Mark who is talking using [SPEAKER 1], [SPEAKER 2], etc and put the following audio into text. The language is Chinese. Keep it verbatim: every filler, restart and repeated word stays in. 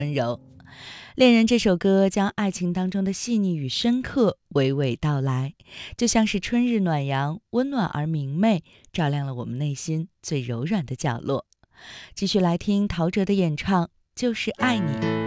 [SPEAKER 1] 温柔。恋人这首歌将爱情当中的细腻与深刻娓娓道来，就像是春日暖阳，温暖而明媚，照亮了我们内心最柔软的角落。继续来听陶喆的演唱《就是爱你》。